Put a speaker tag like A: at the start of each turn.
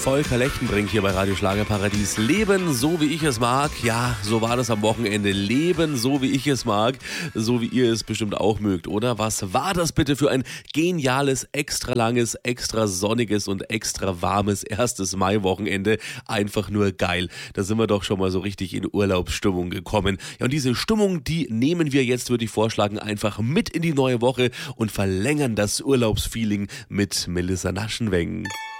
A: Volker Lechtenbrink hier bei Radio Schlagerparadies. Leben so wie ich es mag. Ja, so war das am Wochenende. Leben so wie ich es mag. So wie ihr es bestimmt auch mögt, oder? Was war das bitte für ein geniales, extra langes, extra sonniges und extra warmes 1. Mai-Wochenende? Einfach nur geil. Da sind wir doch schon mal so richtig in Urlaubsstimmung gekommen. Ja, und diese Stimmung, die nehmen wir jetzt, würde ich vorschlagen, einfach mit in die neue Woche und verlängern das Urlaubsfeeling mit Melissa Naschenweng.